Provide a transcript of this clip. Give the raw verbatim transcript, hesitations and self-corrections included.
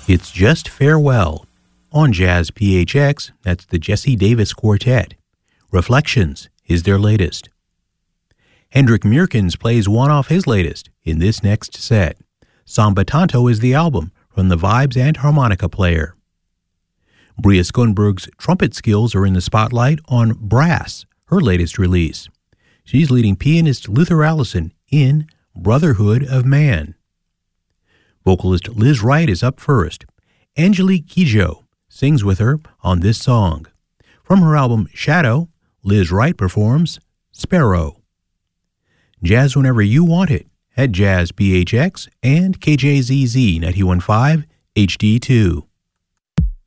It's Just Farewell. On Jazz P H X, that's the Jesse Davis Quartet. Reflections is their latest. Hendrik Meerkens plays one off his latest in this next set. Samba Tanto is the album from the Vibes and Harmonica Player. Bria Skönberg's trumpet skills are in the spotlight on Brass, her latest release. She's leading pianist Luther Allison in Brotherhood of Man. Vocalist Liz Wright is up first. Angelique Kidjo sings with her on this song. From her album Shadow, Liz Wright performs Sparrow. Jazz whenever you want it at Jazz P H X and K J Z Z ninety-one point five H D two.